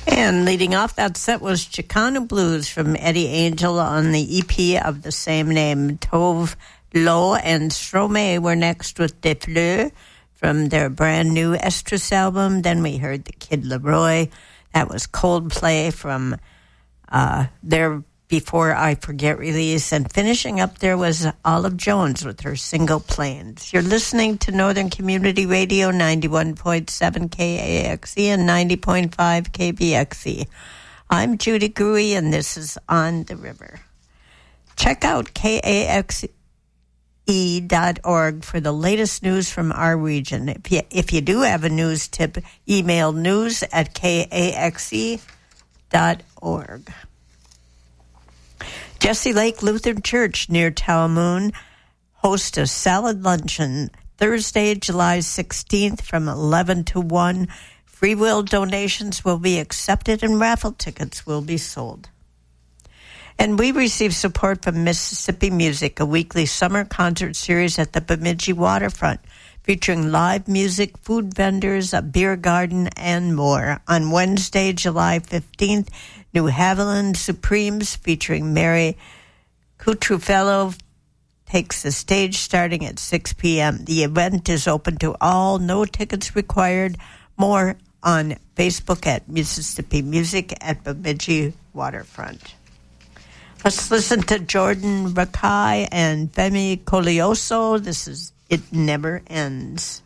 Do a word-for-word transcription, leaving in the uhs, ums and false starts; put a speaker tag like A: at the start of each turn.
A: And leading off that set was Chicano Blues from Eddie Angel on the E P of the same name. Tove Lo and Stromae were next with Des Fleurs from their brand new Estrus album. Then we heard the Kid Laroi. That was Coldplay from uh, their Before I Forget release. And finishing up there was Olive Jones with her single Plains. You're listening to Northern Community Radio, ninety-one point seven K A X E and ninety point five K B X E. I'm Judy Gruey, and this is On the River. Check out K A X E dot org for the latest news from our region. If you, if you do have a news tip, email news at K A X E dot org. Jesse Lake Lutheran Church near Talamoon hosts a salad luncheon Thursday, July sixteenth from eleven to one. Free will donations will be accepted and raffle tickets will be sold. And we receive support from Mississippi Music, a weekly summer concert series at the Bemidji Waterfront, featuring live music, food vendors, a beer garden, and more. On Wednesday, July fifteenth, New Haviland Supremes featuring Mary Cutruffello takes the stage starting at six p.m. The event is open to all, no tickets required. More on Facebook at Mississippi Music at Bemidji Waterfront. Let's listen to Jordan Rakai and Femi Colioso. This is It Never Ends.